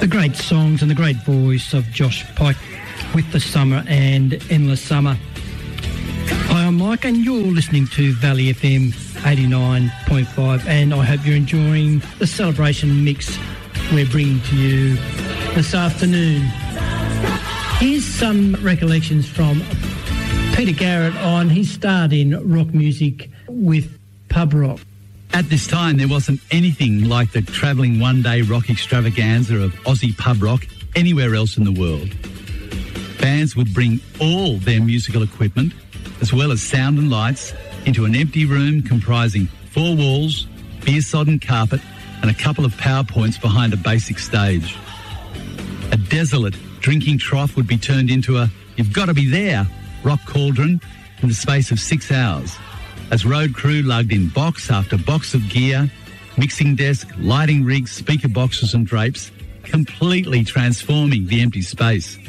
The great songs and the great voice of Josh Pike with The Summer and Endless Summer. Hi, I'm Mike and you're listening to Valley FM 89.5 and I hope you're enjoying the celebration mix we're bringing to you this afternoon. Here's some recollections from Peter Garrett on his start in rock music with pub rock. At this time, there wasn't anything like the travelling one-day rock extravaganza of Aussie pub rock anywhere else in the world. Bands would bring all their musical equipment, as well as sound and lights, into an empty room comprising 4 walls, beer-sodden carpet, and a couple of PowerPoints behind a basic stage. A desolate drinking trough would be turned into a "you've got to be there" rock cauldron in the space of 6 hours, as road crew lugged in box after box of gear, mixing desk, lighting rigs, speaker boxes and drapes, completely transforming the empty space.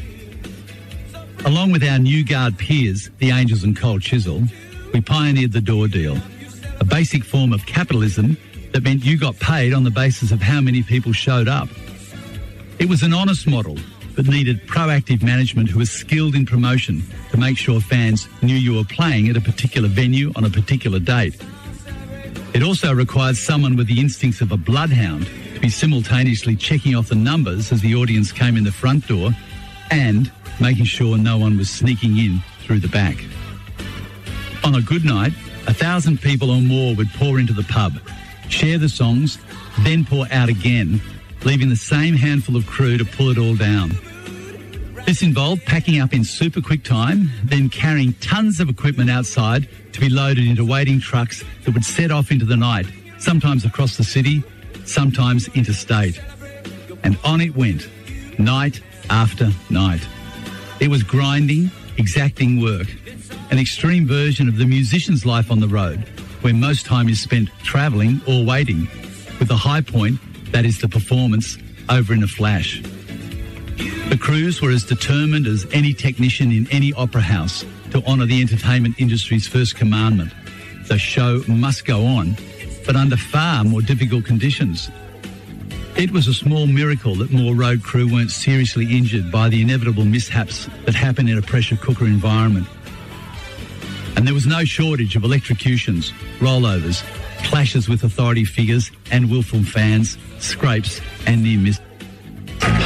Along with our New Guard peers, the Angels and Cold Chisel, we pioneered the door deal, a basic form of capitalism that meant you got paid on the basis of how many people showed up. It was an honest model, but needed proactive management who was skilled in promotion to make sure fans knew you were playing at a particular venue on a particular date. It also required someone with the instincts of a bloodhound to be simultaneously checking off the numbers as the audience came in the front door and making sure no one was sneaking in through the back. On a good night, 1,000 people or more would pour into the pub, share the songs, then pour out again, leaving the same handful of crew to pull it all down. This involved packing up in super quick time, then carrying tons of equipment outside to be loaded into waiting trucks that would set off into the night, sometimes across the city, sometimes interstate. And on it went, night after night. It was grinding, exacting work, an extreme version of the musician's life on the road, where most time is spent travelling or waiting, with the high point, that is the performance, over in a flash. The crews were as determined as any technician in any opera house to honour the entertainment industry's first commandment. The show must go on, but under far more difficult conditions. It was a small miracle that more road crew weren't seriously injured by the inevitable mishaps that happen in a pressure cooker environment. And there was no shortage of electrocutions, rollovers, clashes with authority figures and willful fans, scrapes and near misses.